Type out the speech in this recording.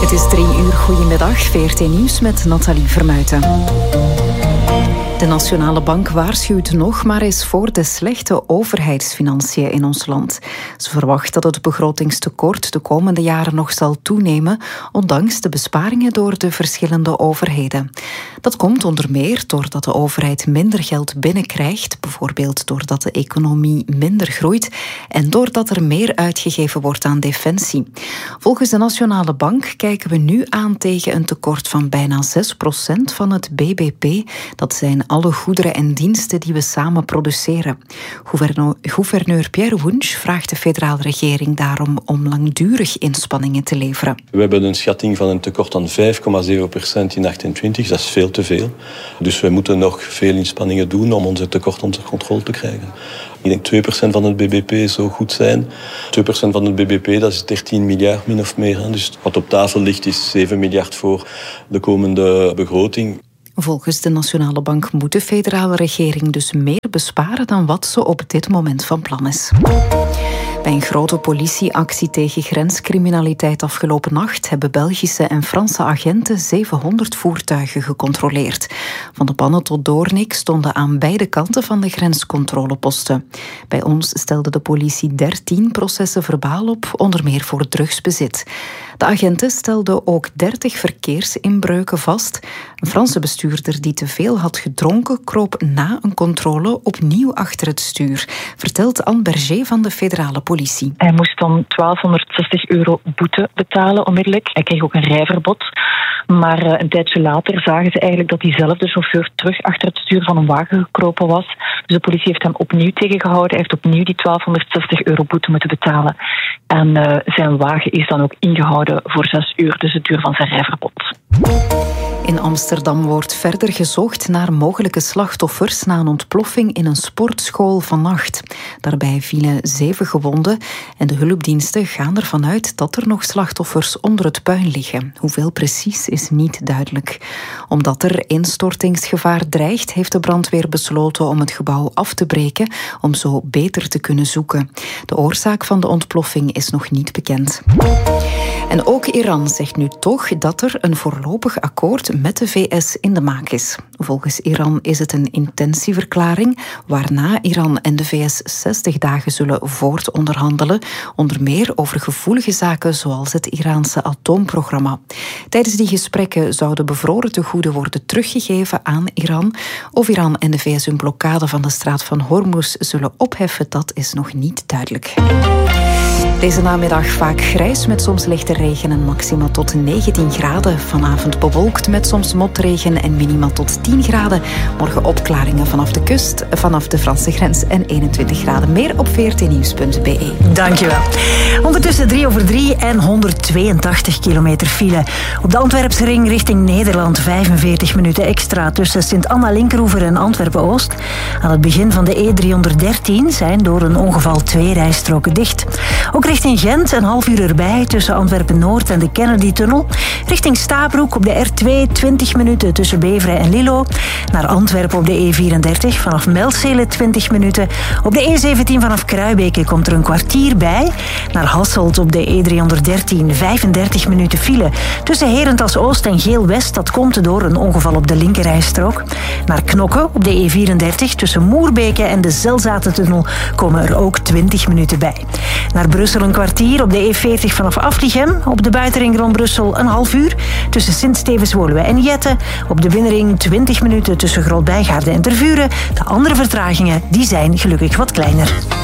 Het is 3:00. Goedemiddag, VRT Nieuws met Nathalie Vermuijten. De Nationale Bank waarschuwt nog maar eens voor de slechte overheidsfinanciën in ons land. Ze verwacht dat het begrotingstekort de komende jaren nog zal toenemen, ondanks de besparingen door de verschillende overheden. Dat komt onder meer doordat de overheid minder geld binnenkrijgt, bijvoorbeeld doordat de economie minder groeit en doordat er meer uitgegeven wordt aan defensie. Volgens de Nationale Bank kijken we nu aan tegen een tekort van bijna 6% van het BBP. Dat zijn alle goederen en diensten die we samen produceren. Gouverneur Pierre Wunsch vraagt de federale regering daarom om langdurig inspanningen te leveren. We hebben een schatting van een tekort van 5,7% in 2028. Dat is veel te veel. Dus we moeten nog veel inspanningen doen om onze tekort onder controle te krijgen. Ik denk 2% van het BBP zou goed zijn. 2% van het BBP, dat is 13 miljard min of meer. Dus wat op tafel ligt is 7 miljard voor de komende begroting. Volgens de Nationale Bank moet de federale regering dus meer besparen dan wat ze op dit moment van plan is. Bij een grote politieactie tegen grenscriminaliteit afgelopen nacht hebben Belgische en Franse agenten 700 voertuigen gecontroleerd. Van de Pannen tot Doornik stonden aan beide kanten van de grenscontroleposten. Bij ons stelde de politie 13 processen verbaal op, onder meer voor drugsbezit. De agenten stelden ook 30 verkeersinbreuken vast. Een Franse bestuurder die te veel had gedronken kroop na een controle opnieuw achter het stuur, vertelt Anne Berger van de federale politie. Hij moest dan €1260 boete betalen onmiddellijk. Hij kreeg ook een rijverbod. Maar een tijdje later zagen ze eigenlijk dat diezelfde chauffeur terug achter het stuur van een wagen gekropen was. Dus de politie heeft hem opnieuw tegengehouden. Hij heeft opnieuw die €1260 boete moeten betalen. En zijn wagen is dan ook ingehouden voor 6 uur, dus het duur van zijn rijverbod. In Amsterdam wordt verder gezocht naar mogelijke slachtoffers na een ontploffing in een sportschool vannacht. Daarbij vielen 7 gewonden en de hulpdiensten gaan ervan uit dat er nog slachtoffers onder het puin liggen. Hoeveel precies is niet duidelijk. Omdat er instortingsgevaar dreigt, heeft de brandweer besloten om het gebouw af te breken om zo beter te kunnen zoeken. De oorzaak van de ontploffing is nog niet bekend. En ook Iran zegt nu toch dat er een voorlopig akkoord met de VS in de maak is. Volgens Iran is het een intentieverklaring waarna Iran en de VS 60 dagen zullen voortonderhandelen, onder meer over gevoelige zaken zoals het Iraanse atoomprogramma. Tijdens die gesprekken zouden bevroren tegoeden worden teruggegeven aan Iran. Of Iran en de VS hun blokkade van de straat van Hormuz zullen opheffen, dat is nog niet duidelijk. Deze namiddag vaak grijs met soms lichte regen en maxima tot 19 graden. Vanavond bewolkt met soms motregen en minima tot 10 graden. Morgen opklaringen vanaf de kust, vanaf de Franse grens en 21 graden. Meer op vrtnieuws.be. Dankjewel. Ondertussen 3:03 en 182 kilometer file. Op de Antwerpse ring richting Nederland 45 minuten extra tussen Sint-Anna-Linkeroever en Antwerpen-Oost. Aan het begin van de E313 zijn door een ongeval 2 rijstroken dicht. Ook richting Gent een half uur erbij tussen Antwerpen-Noord en de Kennedy-tunnel. Richting Stabroek op de R2 20 minuten tussen Beveren en Lillo. Naar Antwerpen op de E34 vanaf Melzele 20 minuten. Op de E17 vanaf Kruibeke komt er een kwartier bij. Naar Hasselt op de E313 35 minuten file. Tussen Herentals Oost en Geel-West, dat komt door een ongeval op de linkerrijstrook. Naar Knokke op de E34 tussen Moerbeke en de Zelzatentunnel komen er ook 20 minuten bij. Naar Brussel een kwartier op de E40 vanaf Aflichem. Op de buitenring rond Brussel een half uur tussen Sint-Stevens-Woluwe en Jette. Op de binnenring 20 minuten tussen Groot-Bijgaarden en Tervuren. De andere vertragingen die zijn gelukkig wat kleiner.